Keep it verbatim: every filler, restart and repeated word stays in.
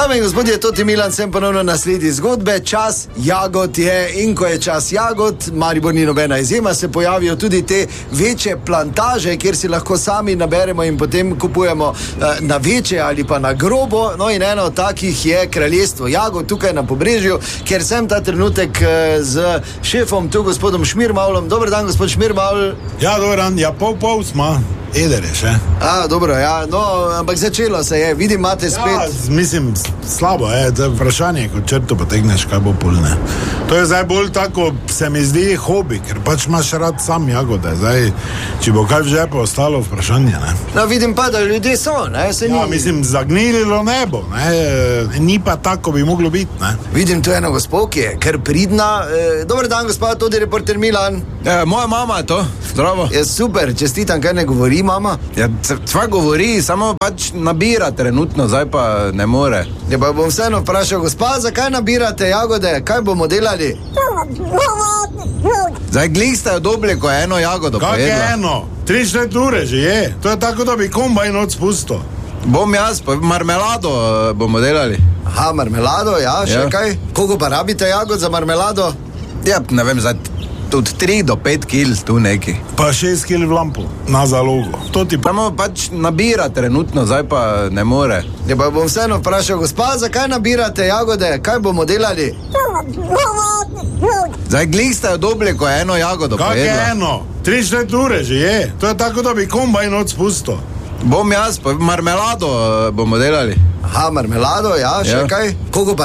Dame in gospodje, Toti Milan, sem ponovno na sledi zgodbe. Čas jagod je in ko je čas jagod, Maribor ni nobena izjema, se pojavijo tudi te večje plantaže, kjer si lahko sami naberemo in potem kupujemo uh, na večje ali pa na grobo. No in eno od takih je kraljestvo jagod tukaj na Pobrežju, kjer sem ta trenutek uh, z šefom, tu gospodom Šmirmavlom. Dober dan, gospod Šmirmavl. Ja, dober dan, ja pol pol smo. Eder je še. A, dobro, ja, no, ampak začelo se je, vidim, imate spet... Ja, mislim, slabo je, to je vprašanje, ko črto potegneš, kaj bo polne. To je zdaj bolj tako, se mi zdi hobi, ker pač imaš rad sam jagode, zdaj, če bo kaj v žepu ostalo, vprašanje, ne. No, vidim pa, da ljudje so, ne, se ni... Ja, mislim, zagnililo nebo, ne, ni pa tako, bi moglo biti, ne. Vidim tu eno gospo, ki je kar pridna. E, dober dan, gospod, tudi reporter Milan. Ja, moja mama je to, zdravo. Je super, čestitam, kaj ne govori mama. Ja, sva govori, samo pač nabira trenutno, zdaj pa ne more. Ja, pa bom vseeno vprašal, gospa, zakaj nabirate jagode, kaj bomo delali? Zdaj glih ste jo dobili, ko je eno jagodo Kak pojedla. je eno? Tri četrt ure že je. To je tako, da bi kombajn odspustil. Bom jaz, pa marmelado uh, bomo delali. Aha, marmelado, ja, še Ja. kaj? Koliko pa rabite jagod za marmelado? Ja, ne vem, zdaj tudi tri do pet kil tu neki. Pa šest kil v lampu, na zalogo. To ti pa... Samo pač nabira trenutno, zdaj pa ne more. Ja, pa bom vseeno vprašal, gospa, zakaj nabirate jagode, kaj bomo delali? Zdaj glih ste jo dobili, ko je eno jagodo Kak je pojedla. eno? Tri četrt ure že je. To je tako, da bi kombajn odspustil. Bom jaz, pa marmelado uh, bomo delali. Aha, marmelado, ja, še Ja. kaj? Koliko pa